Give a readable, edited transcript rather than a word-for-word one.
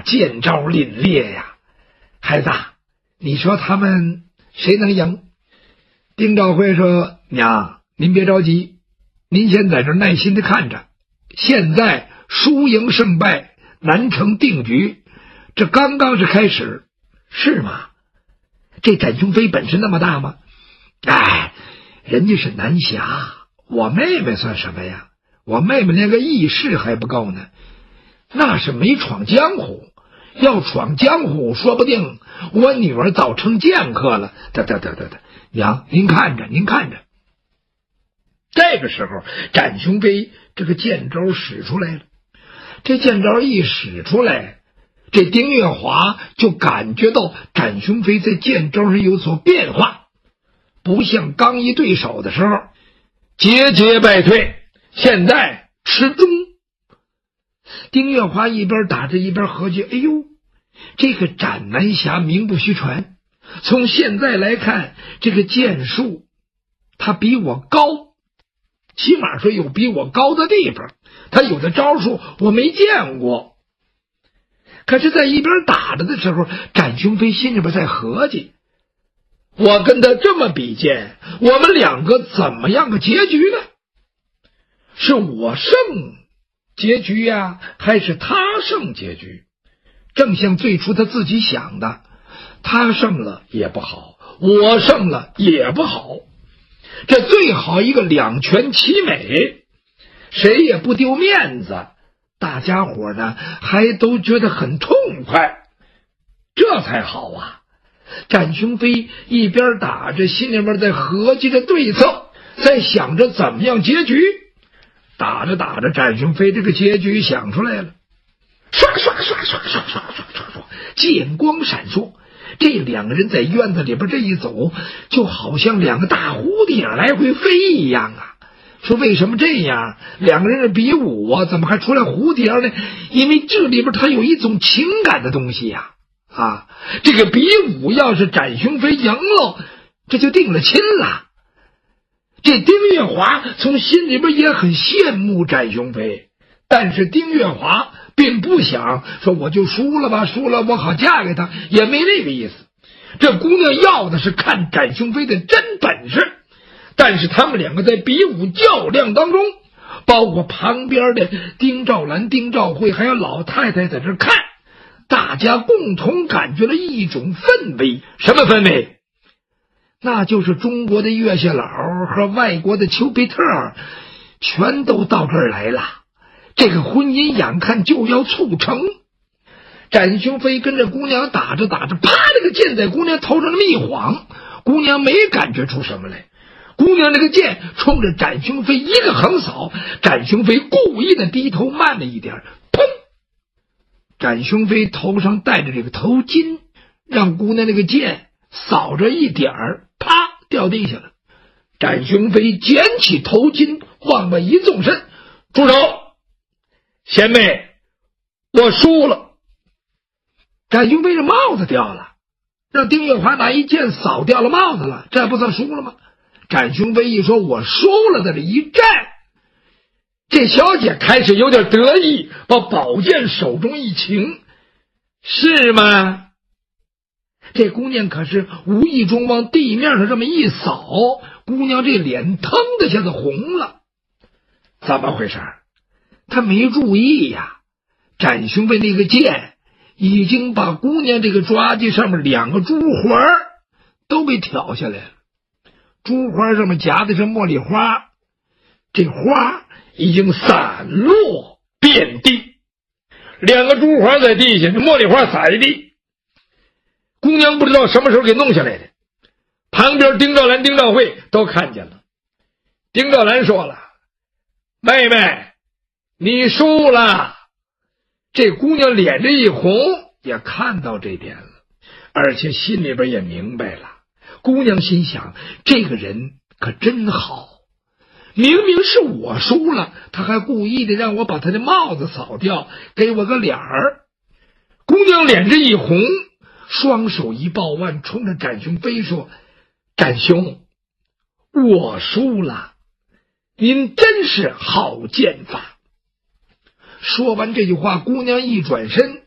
剑招凛冽呀。孩子，你说他们谁能赢？丁兆辉说，娘，您别着急，您先在这耐心的看着，现在输赢胜败难成定局，这刚刚是开始。是吗？这展雄飞本事那么大吗？哎，人家是南侠，我妹妹算什么呀？我妹妹连个义士还不够呢，那是没闯江湖，要闯江湖说不定我女儿早成剑客了。得，娘，您看着。这个时候展雄飞这个剑招使出来了，这剑招一使出来，这丁月华就感觉到展雄飞在剑招上有所变化，不像刚一对手的时候节节败退，现在吃中。丁月华一边打着一边合计，哎呦，这个展南侠名不虚传，从现在来看，这个剑术他比我高，起码说有比我高的地方，他有的招数我没见过。可是在一边打着的时候，展雄飞心里边在合计，我跟他这么比剑，我们两个怎么样个结局呢？是我胜结局呀，还是他胜结局？正像最初他自己想的，他胜了也不好，我胜了也不好，这最好一个两全其美，谁也不丢面子，大家伙呢还都觉得很痛快，这才好啊。展雄飞一边打着，心里面在合计着对策，在想着怎么样结局。打着打着，展雄飞这个结局想出来了，唰，剑光闪烁，这两个人在院子里边这一走，就好像两个大蝴蝶来回飞一样啊。说为什么这样？两个人是比武啊，怎么还出来蝴蝶呢？因为这里边它有一种情感的东西呀。这个比武要是展雄飞赢了，这就定了亲了。这丁月华从心里边也很羡慕展雄飞，但是丁月华并不想说我就输了吧，输了我好嫁给他，也没那个意思。这姑娘要的是看展雄飞的真本事。但是他们两个在比武较量当中，包括旁边的丁兆兰、丁兆慧还有老太太在这看，大家共同感觉了一种氛围。什么氛围？那就是中国的岳谢老和外国的丘比特全都到这儿来了，这个婚姻眼看就要促成。展雄飞跟着姑娘打着打着，啪，这个剑在姑娘头上这么一晃，姑娘没感觉出什么来。姑娘这个剑冲着展雄飞一个横扫，展雄飞故意的低头慢了一点，砰！展雄飞头上戴着这个头巾，让姑娘那个剑扫着一点儿，啪掉地下了。展雄飞捡起头巾往外一纵身，住手！贤妹，我输了。展雄飞这帽子掉了，让丁月华拿一剑扫掉了帽子了，这不算输了吗？展雄飞一说我输了的这一战，这小姐开始有点得意，把宝剑手中一擎，是吗？这姑娘可是无意中往地面上这么一扫，姑娘这脸腾的一下子红了。怎么回事？她没注意呀，展雄飞那个剑已经把姑娘这个抓髻上面两个珠环都给挑下来了，珠花上面夹的是茉莉花，这花已经散落遍地，两个珠花在地下，这茉莉花撒一地。姑娘不知道什么时候给弄下来的，旁边丁兆兰、丁兆慧都看见了。丁兆兰说了：“妹妹，你输了。”这姑娘脸着一红，也看到这点了，而且心里边也明白了。姑娘心想，这个人可真好，明明是我输了，他还故意的让我把他的帽子扫掉，给我个脸儿。姑娘脸着一红，双手一抱腕，冲着展雄飞说：“展兄，我输了，您真是好剑法。”说完这句话，姑娘一转身，